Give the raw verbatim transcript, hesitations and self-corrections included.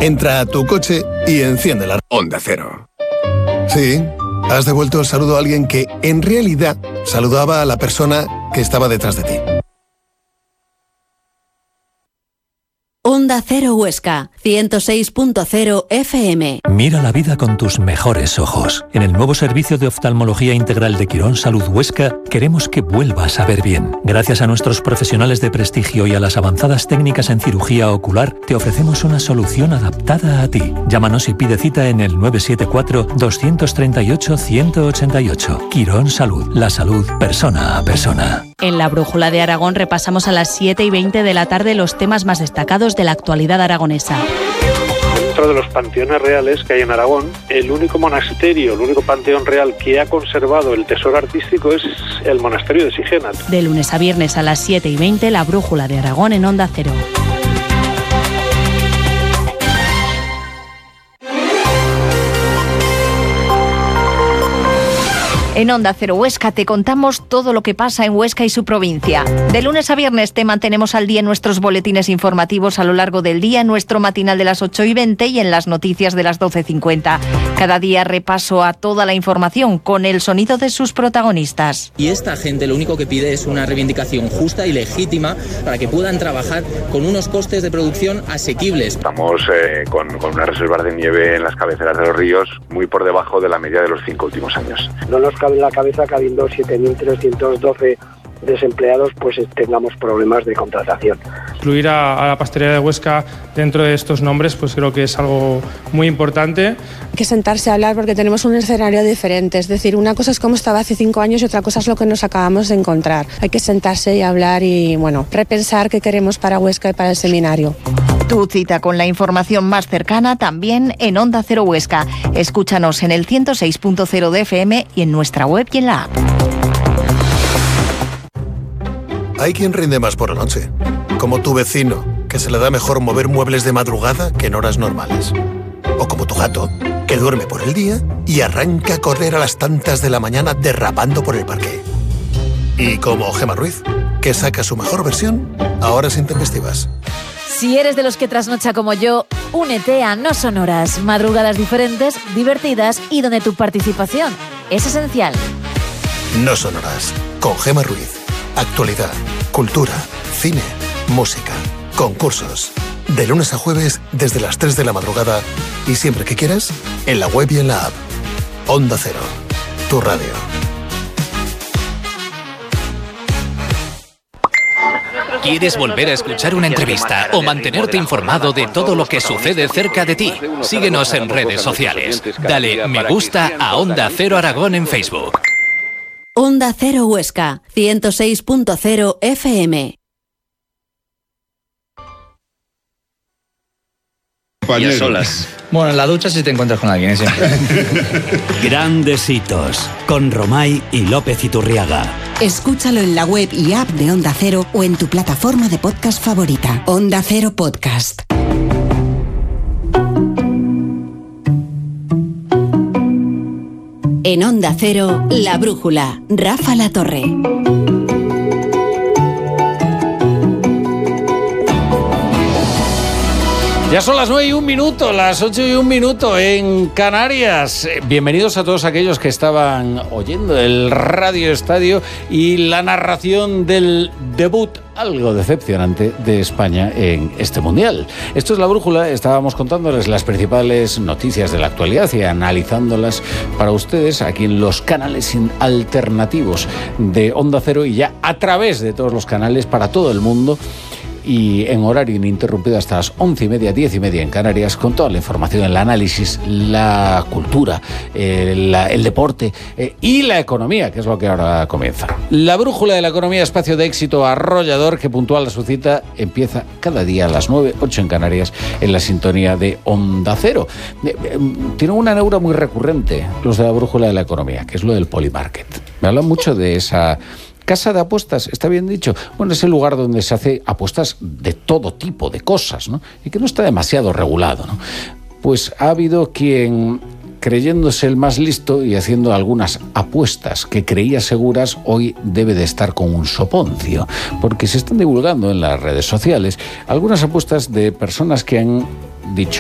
Entra a tu coche y enciende la Onda Cero. Sí, has devuelto el saludo a alguien que, en realidad, saludaba a la persona que estaba detrás de ti. Onda Cero Huesca, ciento seis punto cero F M. Mira la vida con tus mejores ojos. En el nuevo servicio de oftalmología integral de Quirón Salud Huesca, queremos que vuelvas a ver bien. Gracias a nuestros profesionales de prestigio y a las avanzadas técnicas en cirugía ocular, te ofrecemos una solución adaptada a ti. Llámanos y pide cita en el nueve siete cuatro, dos tres ocho, uno ocho ocho. Quirón Salud, la salud persona a persona. En la Brújula de Aragón repasamos a las siete y veinte de la tarde los temas más destacados de la actualidad aragonesa. Dentro de los panteones reales que hay en Aragón, el único monasterio, el único panteón real que ha conservado el tesoro artístico es el monasterio de Sigena. De lunes a viernes a las siete y veinte, la Brújula de Aragón en Onda Cero. En Onda Cero Huesca te contamos todo lo que pasa en Huesca y su provincia. De lunes a viernes te mantenemos al día en nuestros boletines informativos a lo largo del día, en nuestro matinal de las ocho y veinte y en las noticias de las doce cincuenta. Cada día repaso a toda la información con el sonido de sus protagonistas. Y esta gente lo único que pide es una reivindicación justa y legítima para que puedan trabajar con unos costes de producción asequibles. Estamos eh, con, con unas reservas de nieve en las cabeceras de los ríos muy por debajo de la media de los cinco últimos años. No nos cabe en la cabeza que habiendo siete mil trescientos doce desempleados pues tengamos problemas de contratación. Incluir a, a la pastelería de Huesca dentro de estos nombres pues creo que es algo muy importante. Hay que sentarse a hablar porque tenemos un escenario diferente, es decir, una cosa es cómo estaba hace cinco años y otra cosa es lo que nos acabamos de encontrar. Hay que sentarse y hablar y bueno, repensar qué queremos para Huesca y para el seminario. Tu cita con la información más cercana también en Onda Cero Huesca. Escúchanos en el ciento seis punto cero de F M y en nuestra web y en la app. Hay quien rinde más por la noche, como tu vecino, que se le da mejor mover muebles de madrugada que en horas normales. O como tu gato, que duerme por el día y arranca a correr a las tantas de la mañana derrapando por el parque. Y como Gemma Ruiz, que saca su mejor versión a horas intempestivas. Si eres de los que trasnocha como yo, únete a No Sonoras, madrugadas diferentes, divertidas y donde tu participación es esencial. No Sonoras, con Gemma Ruiz. Actualidad, cultura, cine, música, concursos. De lunes a jueves desde las tres de la madrugada y siempre que quieras, en la web y en la app. Onda Cero, tu radio. ¿Quieres volver a escuchar una entrevista o mantenerte informado de todo lo que sucede cerca de ti? Síguenos en redes sociales. Dale me gusta a Onda Cero Aragón en Facebook. Onda Cero Huesca, ciento seis punto cero F M. Y a solas. Bueno, en la ducha si te encuentras con alguien, ¿eh? Siempre. Grandes hitos, con Romay y López Iturriaga. Escúchalo en la web y app de Onda Cero o en tu plataforma de podcast favorita. Onda Cero Podcast. En Onda Cero, La Brújula, Rafa La Torre. Ya son las nueve y un minuto, las ocho y un minuto en Canarias. Bienvenidos a todos aquellos que estaban oyendo el Radio Estadio y la narración del debut algo decepcionante de España en este Mundial. Esto es La Brújula, estábamos contándoles las principales noticias de la actualidad y analizándolas para ustedes aquí en los canales alternativos de Onda Cero y ya a través de todos los canales para todo el mundo. Y en horario ininterrumpido hasta las once y media, diez y media en Canarias, con toda la información, el análisis, la cultura, eh, la, el deporte eh, y la economía, que es lo que ahora comienza. La Brújula de la Economía, espacio de éxito arrollador que puntual a su cita empieza cada día a las nueve, ocho en Canarias, en la sintonía de Onda Cero. Eh, eh, tienen una neura muy recurrente los de la Brújula de la Economía, que es lo del Polymarket. Me hablan mucho de esa casa de apuestas, está bien dicho. Bueno, es el lugar donde se hace apuestas de todo tipo de cosas, ¿no? Y que no está demasiado regulado, ¿no? Pues ha habido quien, creyéndose el más listo y haciendo algunas apuestas que creía seguras, hoy debe de estar con un soponcio, porque se están divulgando en las redes sociales algunas apuestas de personas que han dicho